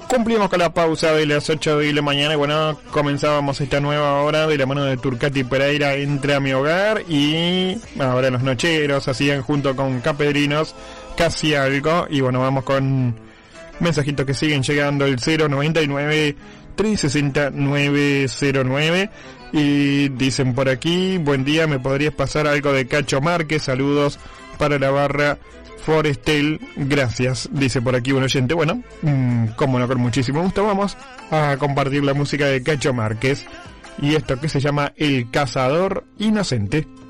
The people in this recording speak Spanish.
Cumplimos con la pausa de las 8 de la mañana y bueno, comenzábamos esta nueva hora de la mano de Turcati Pereira, Entra a mi hogar, y ahora los nocheros hacían junto con Capedrinos Casi Algo. Y bueno, vamos con mensajitos que siguen llegando, el 099 360 909, y dicen por aquí: buen día, ¿me podrías pasar algo de Cacho Márquez? Saludos para la barra Forestel, gracias, dice por aquí un oyente. Bueno, como no, con muchísimo gusto vamos a compartir la música de Cacho Márquez y esto que se llama El Cazador Inocente.